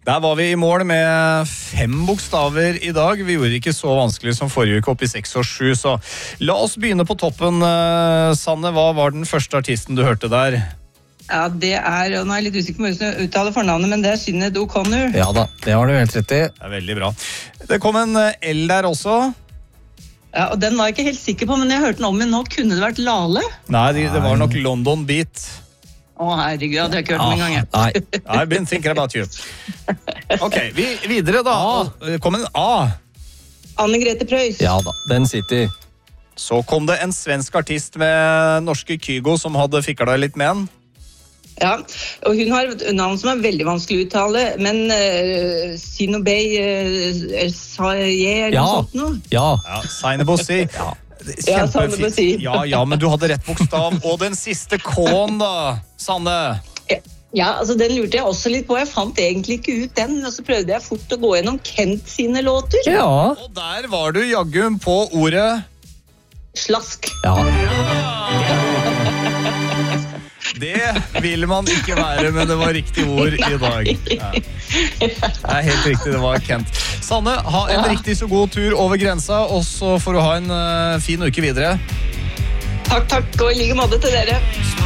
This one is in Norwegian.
Der var vi i mål med 5 bokstaver i dag. Vi gjorde det ikke så vanskelig som forrige uke, opp i 6 og 7. Så la oss begynne på toppen. Sanne, hva var den første artisten du hørte der? Ja, det er, og nå er jeg litt usikker på hvordan jeg uttaler fornavnet, men det er Sinéad O'Connor. Ja da, det har du helt rett i. Det er veldig bra. Det kom en L der også. Ja, og den var jeg ikke helt sikker på, men jeg hørte den om, men nå kunne det vært Lale. Nei, det var nok London Beat. Herregud, jeg hadde ikke hørt den en gang. Nei. I've been thinking about you. Ok, videre da. Det kom en A. Anne Grete Preus. Ja da, den sitter. Så kom det en svensk artist med norske Kygo som hadde fikla litt med en. Ja, og hun har et navn som er veldig vanskelig å uttale, men Sinobey Saye eller noe sånt noe. Ja. Sainebossi. Ja, Sainebossi. Ja, men du hadde rett bokstav. Og den siste K-en da, Sanne. Ja, altså den lurte jeg også litt på. Jeg fant egentlig ikke ut den, og så prøvde jeg fort å gå gjennom Kent sine låter. Ja. Og der var du jaggum på ordet Slask. Ja. Det ville man ikke være, men det var riktig ord i dag. Ja. Det er helt riktig, det var Kent. Sanne, ha en riktig så god tur over grensa, og så får du ha en fin uke videre. Takk, og i like måte til dere.